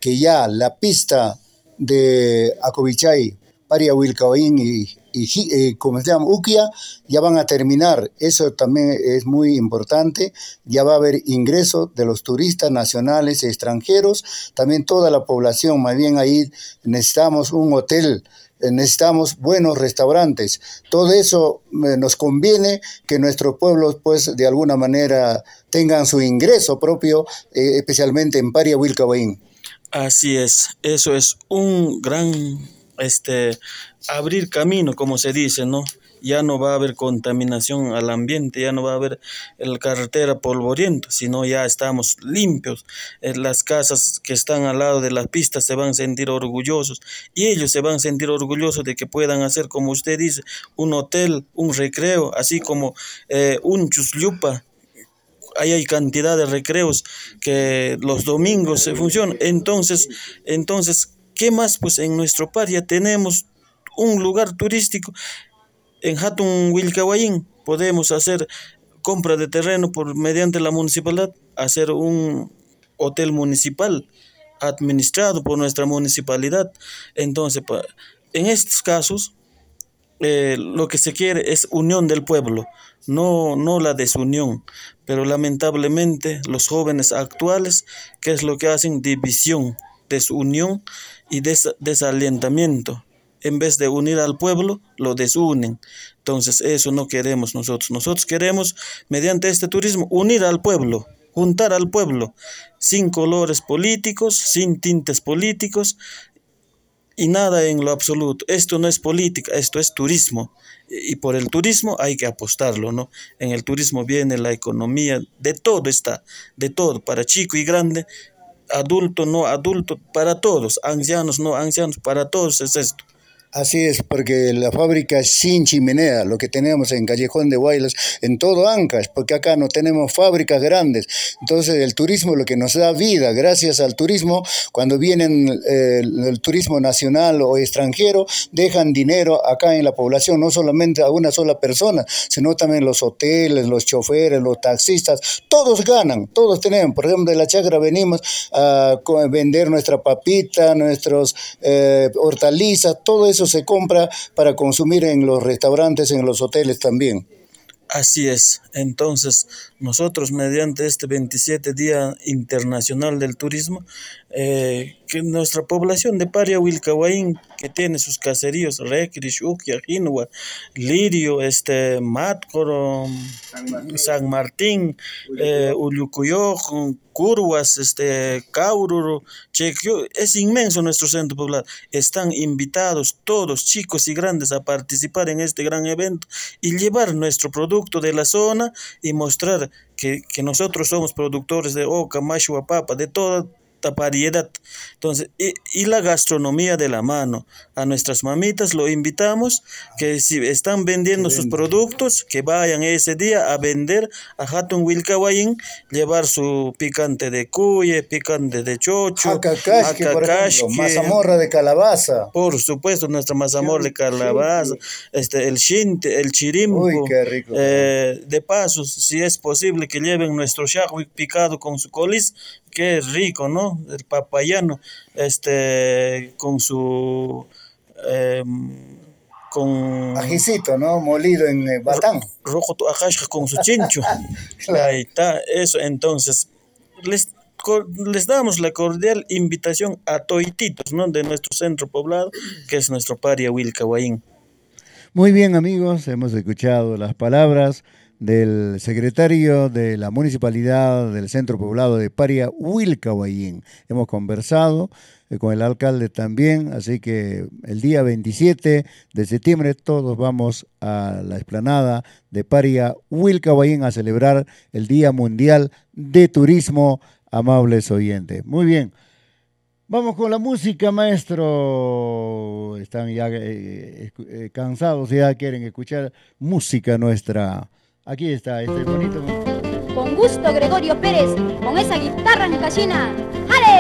que ya la pista de Acovichay, Paria Wilcahuayín ¿cómo se llama? Uquia, ya van a terminar. Eso también es muy importante. Ya va a haber ingreso de los turistas nacionales y extranjeros, también toda la población. Más bien ahí necesitamos un hotel, necesitamos buenos restaurantes. Todo eso nos conviene que nuestros pueblos, pues, de alguna manera tengan su ingreso propio, especialmente en Paria Wilcahuayín. Así es, eso es un gran abrir camino, como se dice, ¿no? Ya no va a haber contaminación al ambiente, ya no va a haber la carretera polvorienta, sino ya estamos limpios. Las casas que están al lado de las pistas se van a sentir orgullosos y ellos se van a sentir orgullosos de que puedan hacer, como usted dice, un hotel, un recreo, así como un chuslupa. Ahí hay cantidad de recreos que los domingos se funcionan. Entonces, ¿qué más? Pues en nuestro paria tenemos un lugar turístico. En Hatun Wilcahuayín podemos hacer compra de terreno mediante la municipalidad, hacer un hotel municipal administrado por nuestra municipalidad. Entonces, en estos casos, lo que se quiere es unión del pueblo, no la desunión. Pero lamentablemente los jóvenes actuales, ¿qué es lo que hacen? División, desunión y desalentamiento. En vez de unir al pueblo, lo desunen. Entonces eso no queremos nosotros. Nosotros queremos, mediante este turismo, unir al pueblo, juntar al pueblo, sin colores políticos, sin tintes políticos, y nada en lo absoluto. Esto no es política, esto es turismo. Y por el turismo hay que apostarlo, ¿no? En el turismo viene la economía, de todo está, de todo, para chico y grande, adulto, no adulto, para todos, ancianos, no ancianos, para todos es esto. Así es, porque la fábrica es sin chimenea, lo que tenemos en Callejón de Huaylas, en todo Ancash, porque acá no tenemos fábricas grandes. Entonces el turismo es lo que nos da vida. Gracias al turismo, cuando vienen el turismo nacional o extranjero, dejan dinero acá en la población, no solamente a una sola persona, sino también los hoteles, los choferes, los taxistas, todos ganan, todos tenemos. Por ejemplo, de la chacra venimos a vender nuestra papita, nuestros hortalizas, todo eso se compra para consumir en los restaurantes, en los hoteles también. Así es. Entonces, nosotros mediante este 27 Día Internacional del Turismo, que nuestra población de Paria Wilcahuayín, que tiene sus caseríos, Recrish, Uquia, Jinua, Lirio, Mátcoro, San Martín, Ullucuyo, Curwas, Caururo, Chequio, es inmenso nuestro centro poblado. Están invitados todos, chicos y grandes, a participar en este gran evento y llevar nuestro producto de la zona y mostrar que nosotros somos productores de oca, mashua, papa, de toda variedad. Entonces, y la gastronomía de la mano. A nuestras mamitas lo invitamos que si están vendiendo sus productos, que vayan ese día a vender a Hatun Wilcahuayín, llevar su picante de cuye, picante de chocho, Jacacashque, por ejemplo, mazamorra de calabaza. Por supuesto, nuestra mazamorra de calabaza, el shinte, el chirimpo. Uy, qué rico. De paso, si es posible que lleven nuestro shahwi picado con su colis, qué rico, ¿no? El papayano, con su con ajicito, ¿no? Molido en batán. Rojo tu ajashka con su chincho. Claro. Ahí está, eso. Entonces, les damos la cordial invitación a toititos, ¿no? De nuestro centro poblado, que es nuestro Paria Wilcahuayín. Muy bien, amigos, hemos escuchado las palabras del secretario de la municipalidad del centro poblado de Paria Wilcahuayín. Hemos conversado con el alcalde también, así que el día 27 de septiembre todos vamos a la explanada de Paria Wilcahuayín a celebrar el Día Mundial de Turismo, amables oyentes. Muy bien. Vamos con la música, maestro. Están ya cansados, ya quieren escuchar música nuestra. Aquí está, este bonito. Con gusto, Gregorio Pérez, con esa guitarra en casina.